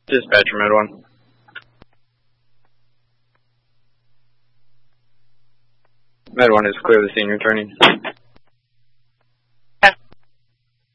Dispatcher, Med 1. Med 1 is clear the senior turning.